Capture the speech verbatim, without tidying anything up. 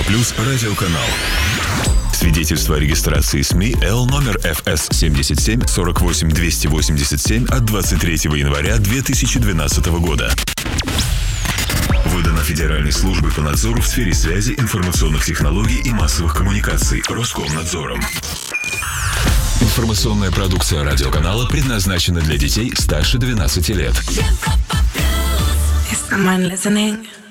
плюс радиоканал. Свидетельство о регистрации СМИ Л номер эф эс семьдесят семь сорок восемь двести восемьдесят семь от двадцать третьего января две тысячи двенадцатого года. Выдано Федеральной службой по надзору в сфере связи, информационных технологий и массовых коммуникаций Роскомнадзором. Информационная продукция радиоканала предназначена для детей старше двенадцати лет. Is someone listening?